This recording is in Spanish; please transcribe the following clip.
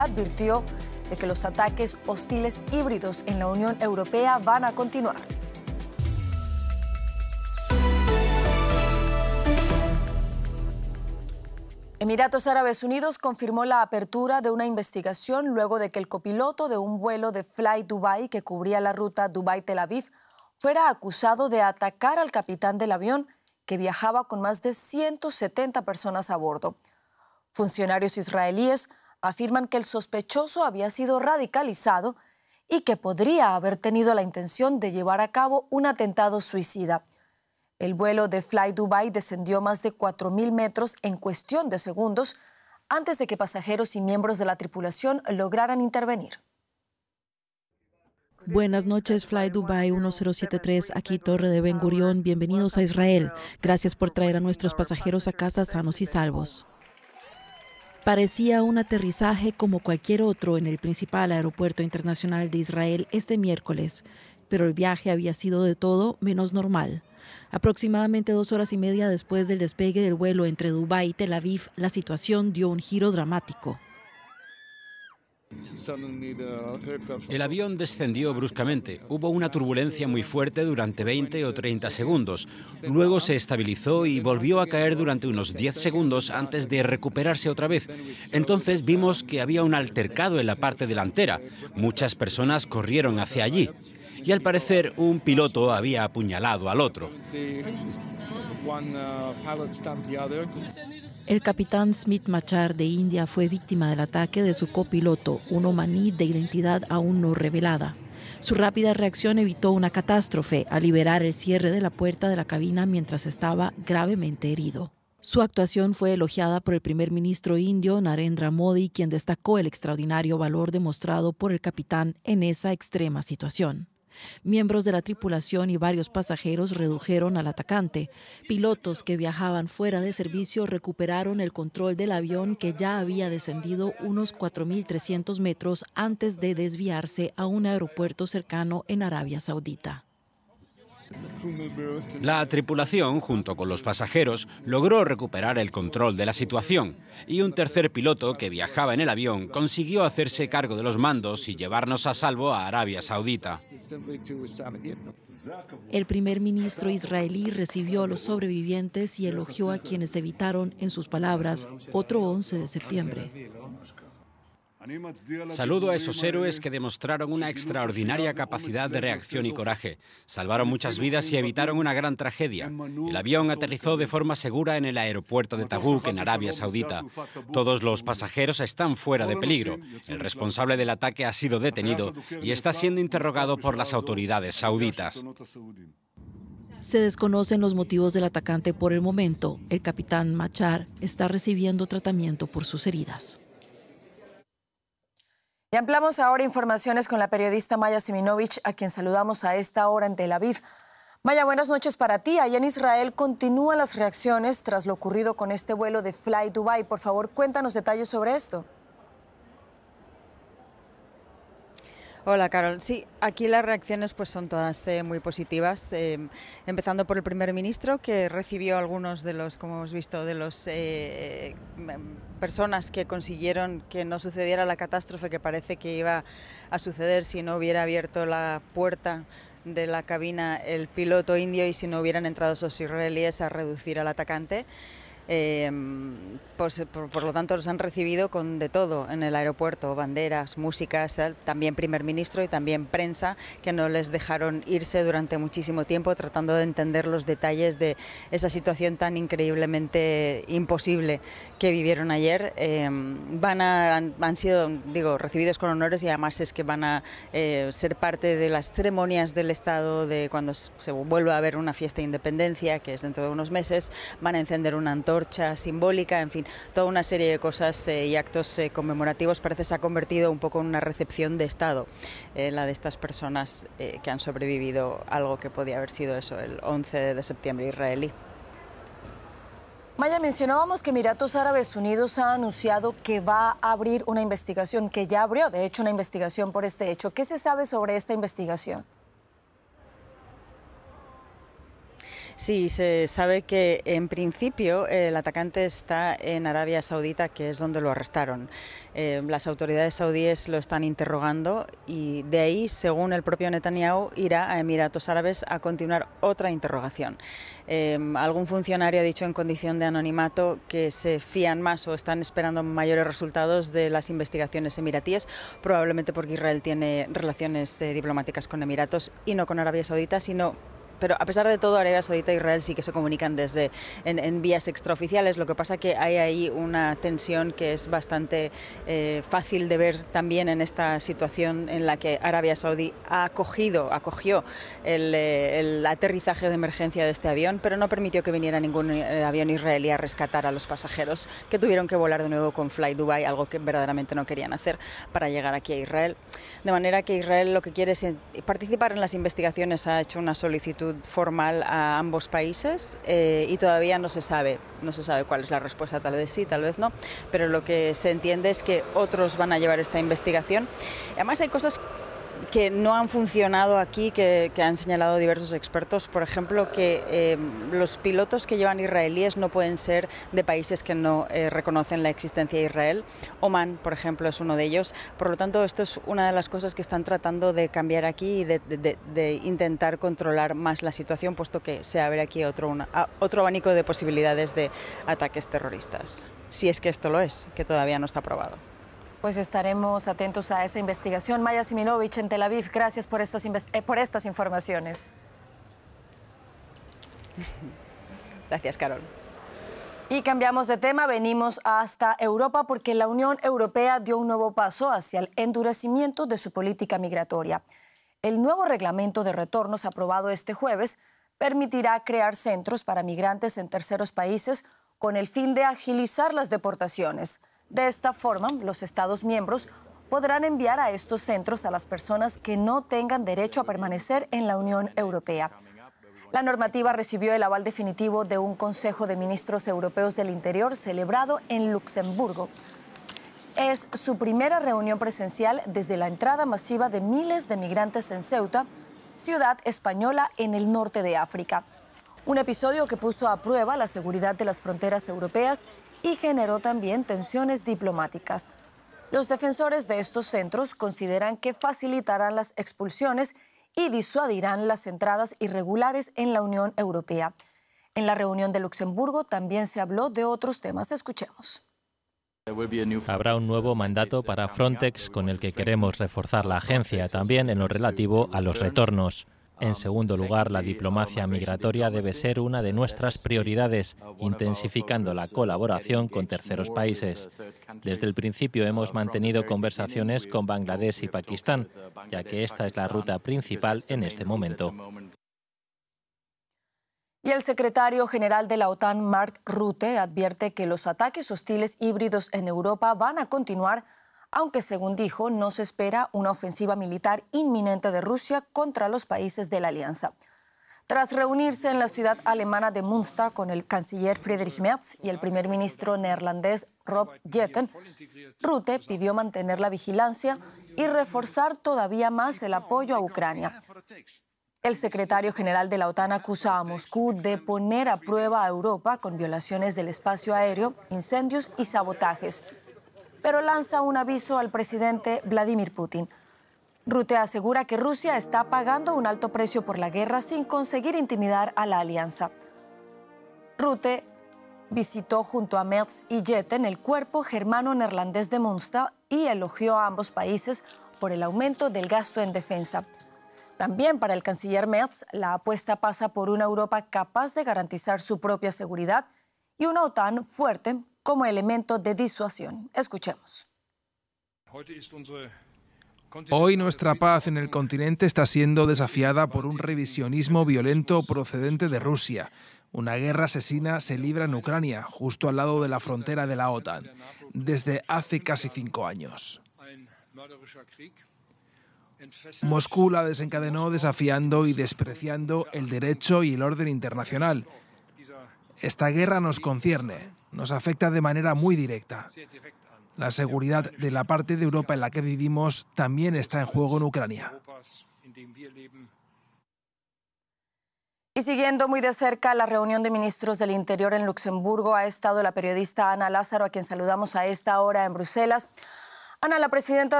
advirtió de que los ataques hostiles híbridos en la Unión Europea van a continuar. Emiratos Árabes Unidos confirmó la apertura de una investigación luego de que el copiloto de un vuelo de Fly Dubai que cubría la ruta Dubái-Tel Aviv fuera acusado de atacar al capitán del avión que viajaba con más de 170 personas a bordo. Funcionarios israelíes afirman que el sospechoso había sido radicalizado y que podría haber tenido la intención de llevar a cabo un atentado suicida. El vuelo de Fly Dubai descendió más de 4.000 metros en cuestión de segundos antes de que pasajeros y miembros de la tripulación lograran intervenir. Buenas noches, Fly Dubai 1073, aquí Torre de Ben Gurión. Bienvenidos a Israel. Gracias por traer a nuestros pasajeros a casa sanos y salvos. Parecía un aterrizaje como cualquier otro en el principal aeropuerto internacional de Israel este miércoles, pero el viaje había sido de todo menos normal. Aproximadamente 2 horas y media después del despegue del vuelo entre Dubái y Tel Aviv, la situación dio un giro dramático. El avión descendió bruscamente. Hubo una turbulencia muy fuerte durante 20 o 30 segundos. Luego se estabilizó y volvió a caer durante unos 10 segundos antes de recuperarse otra vez. Entonces vimos que había un altercado en la parte delantera. Muchas personas corrieron hacia allí. Y al parecer un piloto había apuñalado al otro. El capitán Smith Machar de India fue víctima del ataque de su copiloto, un omaní de identidad aún no revelada. Su rápida reacción evitó una catástrofe al liberar el cierre de la puerta de la cabina mientras estaba gravemente herido. Su actuación fue elogiada por el primer ministro indio Narendra Modi, quien destacó el extraordinario valor demostrado por el capitán en esa extrema situación. Miembros de la tripulación y varios pasajeros redujeron al atacante. Pilotos que viajaban fuera de servicio recuperaron el control del avión que ya había descendido unos 4.300 metros antes de desviarse a un aeropuerto cercano en Arabia Saudita. La tripulación, junto con los pasajeros, logró recuperar el control de la situación y un tercer piloto que viajaba en el avión consiguió hacerse cargo de los mandos y llevarnos a salvo a Arabia Saudita. El primer ministro israelí recibió a los sobrevivientes y elogió a quienes evitaron, en sus palabras, otro 11 de septiembre. Saludo a esos héroes que demostraron una extraordinaria capacidad de reacción y coraje. Salvaron muchas vidas y evitaron una gran tragedia. El avión aterrizó de forma segura en el aeropuerto de Tabuk, en Arabia Saudita. Todos los pasajeros están fuera de peligro. El responsable del ataque ha sido detenido y está siendo interrogado por las autoridades sauditas. Se desconocen los motivos del atacante por el momento. El capitán Machar está recibiendo tratamiento por sus heridas. Y ampliamos ahora informaciones con la periodista Maya Siminovich, a quien saludamos a esta hora en Tel Aviv. Maya, buenas noches para ti. Allá en Israel continúan las reacciones tras lo ocurrido con este vuelo de Fly Dubai. Por favor, cuéntanos detalles sobre esto. Hola, Carol. Sí, aquí las reacciones pues son todas muy positivas, empezando por el primer ministro, que recibió algunos de los, como hemos visto, de los personas que consiguieron que no sucediera la catástrofe que parece que iba a suceder si no hubiera abierto la puerta de la cabina el piloto indio y si no hubieran entrado esos israelíes a reducir al atacante. Pues, por lo tanto los han recibido con de todo en el aeropuerto, banderas, músicas, también primer ministro y también prensa, que no les dejaron irse durante muchísimo tiempo tratando de entender los detalles de esa situación tan increíblemente imposible que vivieron ayer. Han sido, recibidos con honores y además es que van a ser parte de las ceremonias del Estado de cuando se vuelva a haber una fiesta de independencia, que es dentro de unos meses. Van a encender una antorcha simbólica, en fin, toda una serie de cosas y actos conmemorativos. Parece que se ha convertido un poco en una recepción de Estado, la de estas personas que han sobrevivido a algo que podía haber sido eso, el 11 de septiembre israelí. Maya, mencionábamos que Emiratos Árabes Unidos ha anunciado que va a abrir una investigación, que ya abrió, de hecho, una investigación por este hecho. ¿Qué se sabe sobre esta investigación? Sí, se sabe que en principio el atacante está en Arabia Saudita, que es donde lo arrestaron. Las autoridades saudíes lo están interrogando y de ahí, según el propio Netanyahu, irá a Emiratos Árabes a continuar otra interrogación. Algún funcionario ha dicho en condición de anonimato que se fían más o están esperando mayores resultados de las investigaciones emiratíes, probablemente porque Israel tiene relaciones diplomáticas con Emiratos y no con Arabia Saudita, pero a pesar de todo, Arabia Saudita e Israel sí que se comunican en vías extraoficiales. Lo que pasa que hay ahí una tensión que es bastante fácil de ver también en esta situación en la que Arabia Saudí acogió el aterrizaje de emergencia de este avión, pero no permitió que viniera ningún avión israelí a rescatar a los pasajeros, que tuvieron que volar de nuevo con Fly Dubai, algo que verdaderamente no querían hacer para llegar aquí a Israel. De manera que Israel lo que quiere es participar en las investigaciones, ha hecho una solicitud formal a ambos países y todavía no se sabe cuál es la respuesta, tal vez sí, tal vez no, pero lo que se entiende es que otros van a llevar esta investigación. Además hay cosas que no han funcionado aquí, que han señalado diversos expertos. Por ejemplo, que los pilotos que llevan israelíes no pueden ser de países que no reconocen la existencia de Israel. Oman, por ejemplo, es uno de ellos. Por lo tanto, esto es una de las cosas que están tratando de cambiar aquí y de intentar controlar más la situación, puesto que se abre aquí otro abanico de posibilidades de ataques terroristas. Si es que esto lo es, que todavía no está probado. Pues estaremos atentos a esa investigación. Maya Siminovich en Tel Aviv, gracias por estas informaciones. Gracias, Carol. Y cambiamos de tema, venimos hasta Europa porque la Unión Europea dio un nuevo paso hacia el endurecimiento de su política migratoria. El nuevo reglamento de retornos aprobado este jueves permitirá crear centros para migrantes en terceros países con el fin de agilizar las deportaciones. De esta forma, los Estados miembros podrán enviar a estos centros a las personas que no tengan derecho a permanecer en la Unión Europea. La normativa recibió el aval definitivo de un Consejo de Ministros Europeos del Interior celebrado en Luxemburgo. Es su primera reunión presencial desde la entrada masiva de miles de migrantes en Ceuta, ciudad española en el norte de África. Un episodio que puso a prueba la seguridad de las fronteras europeas y generó también tensiones diplomáticas. Los defensores de estos centros consideran que facilitarán las expulsiones y disuadirán las entradas irregulares en la Unión Europea. En la reunión de Luxemburgo también se habló de otros temas. Escuchemos. Habrá un nuevo mandato para Frontex con el que queremos reforzar la agencia, también en lo relativo a los retornos. En segundo lugar, la diplomacia migratoria debe ser una de nuestras prioridades, intensificando la colaboración con terceros países. Desde el principio hemos mantenido conversaciones con Bangladesh y Pakistán, ya que esta es la ruta principal en este momento. Y el secretario general de la OTAN, Mark Rutte, advierte que los ataques hostiles híbridos en Europa van a continuar, aunque, según dijo, no se espera una ofensiva militar inminente de Rusia contra los países de la alianza. Tras reunirse en la ciudad alemana de Münster con el canciller Friedrich Merz y el primer ministro neerlandés Rob Jetten, Rutte pidió mantener la vigilancia y reforzar todavía más el apoyo a Ucrania. El secretario general de la OTAN acusa a Moscú de poner a prueba a Europa con violaciones del espacio aéreo, incendios y sabotajes, pero lanza un aviso al presidente Vladimir Putin. Rutte asegura que Rusia está pagando un alto precio por la guerra sin conseguir intimidar a la alianza. Rutte visitó junto a Merz y Jetten el cuerpo germano-neerlandés de Münster y elogió a ambos países por el aumento del gasto en defensa. También para el canciller Merz, la apuesta pasa por una Europa capaz de garantizar su propia seguridad y una OTAN fuerte como elemento de disuasión. Escuchemos. Hoy nuestra paz en el continente está siendo desafiada por un revisionismo violento procedente de Rusia. Una guerra asesina se libra en Ucrania, justo al lado de la frontera de la OTAN, desde hace casi 5 años. Moscú la desencadenó desafiando y despreciando el derecho y el orden internacional. Esta guerra nos concierne, nos afecta de manera muy directa. La seguridad de la parte de Europa en la que vivimos también está en juego en Ucrania. Y siguiendo muy de cerca la reunión de ministros del Interior en Luxemburgo ha estado la periodista Ana Lázaro, a quien saludamos a esta hora en Bruselas. Ana, la presidenta